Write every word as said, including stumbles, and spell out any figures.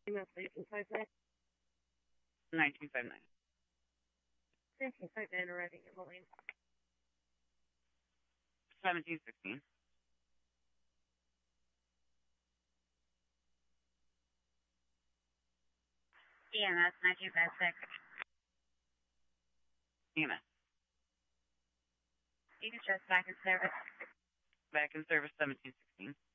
nineteen fifty-nine. nineteen fifty-nine arriving at Moline. seventeen sixteen. E M S nineteen fifty-six. E M S. You can just back in service. Back in service seventeen sixteen.